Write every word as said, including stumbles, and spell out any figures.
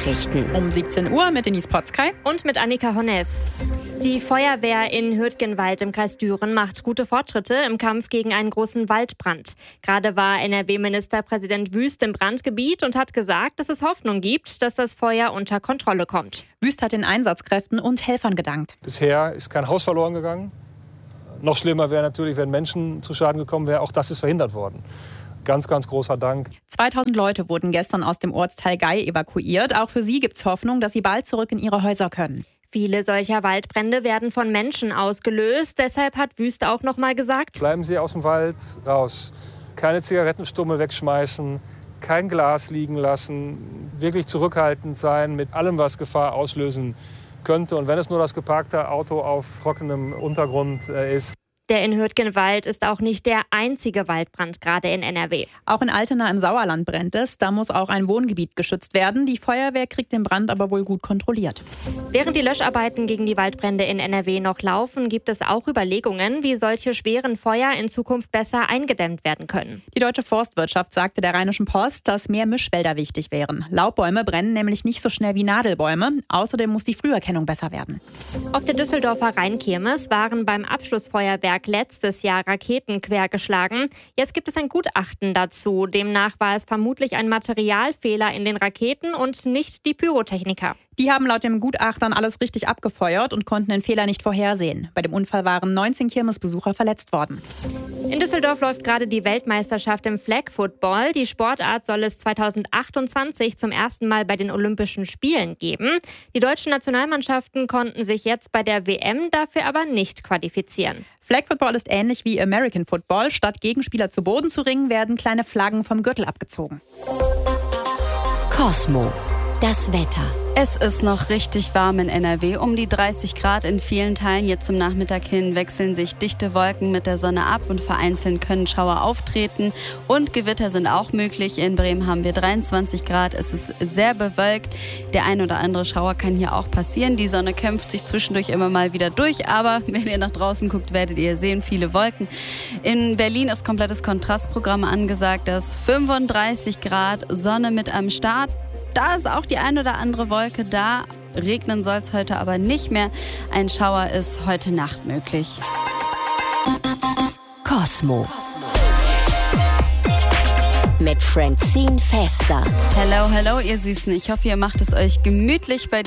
Nachrichten. Um siebzehn Uhr mit Denise Potzkei und mit Annika Honneff. Die Feuerwehr in Hürtgenwald im Kreis Düren macht gute Fortschritte im Kampf gegen einen großen Waldbrand. Gerade war N R W-Ministerpräsident Wüst im Brandgebiet und hat gesagt, dass es Hoffnung gibt, dass das Feuer unter Kontrolle kommt. Wüst hat den Einsatzkräften und Helfern gedankt. Bisher ist kein Haus verloren gegangen. Noch schlimmer wäre natürlich, wenn Menschen zu Schaden gekommen wären. Auch das ist verhindert worden. Ganz, ganz großer Dank. zweitausend Leute wurden gestern aus dem Ortsteil Gei evakuiert. Auch für sie gibt's Hoffnung, dass sie bald zurück in ihre Häuser können. Viele solcher Waldbrände werden von Menschen ausgelöst. Deshalb hat Wüst auch noch mal gesagt: Bleiben Sie aus dem Wald raus. Keine Zigarettenstummel wegschmeißen, kein Glas liegen lassen. Wirklich zurückhaltend sein mit allem, was Gefahr auslösen könnte. Und wenn es nur das geparkte Auto auf trockenem Untergrund äh, ist. Der in Hürtgenwald ist auch nicht der einzige Waldbrand gerade in N R W. Auch in Altena im Sauerland brennt es. Da muss auch ein Wohngebiet geschützt werden. Die Feuerwehr kriegt den Brand aber wohl gut kontrolliert. Während die Löscharbeiten gegen die Waldbrände in N R W noch laufen, gibt es auch Überlegungen, wie solche schweren Feuer in Zukunft besser eingedämmt werden können. Die Deutsche Forstwirtschaft sagte der Rheinischen Post, dass mehr Mischwälder wichtig wären. Laubbäume brennen nämlich nicht so schnell wie Nadelbäume. Außerdem muss die Früherkennung besser werden. Auf der Düsseldorfer Rheinkirmes waren beim Abschlussfeuerwerk letztes Jahr Raketen quergeschlagen. Jetzt gibt es ein Gutachten dazu. Demnach war es vermutlich ein Materialfehler in den Raketen und nicht die Pyrotechniker. Die haben laut dem Gutachtern alles richtig abgefeuert und konnten den Fehler nicht vorhersehen. Bei dem Unfall waren neunzehn Kirmesbesucher verletzt worden. In Düsseldorf läuft gerade die Weltmeisterschaft im Flag Football. Die Sportart soll es zweitausendachtundzwanzig zum ersten Mal bei den Olympischen Spielen geben. Die deutschen Nationalmannschaften konnten sich jetzt bei der W M dafür aber nicht qualifizieren. Flag Football ist ähnlich wie American Football. Statt Gegenspieler zu Boden zu ringen, werden kleine Flaggen vom Gürtel abgezogen. Cosmo. Das Wetter. Es ist noch richtig warm in N R W, um die dreißig Grad in vielen Teilen. Jetzt zum Nachmittag hin wechseln sich dichte Wolken mit der Sonne ab und vereinzelt können Schauer auftreten. Und Gewitter sind auch möglich. In Bremen haben wir dreiundzwanzig Grad. Es ist sehr bewölkt. Der ein oder andere Schauer kann hier auch passieren. Die Sonne kämpft sich zwischendurch immer mal wieder durch. Aber wenn ihr nach draußen guckt, werdet ihr sehen, viele Wolken. In Berlin ist komplettes Kontrastprogramm angesagt. Das fünfunddreißig Grad, Sonne mit am Start. Da ist auch die ein oder andere Wolke da. Regnen soll es heute aber nicht mehr. Ein Schauer ist heute Nacht möglich. Cosmo. Mit Francine Fester. Hello, hello, ihr Süßen. Ich hoffe, ihr macht es euch gemütlich bei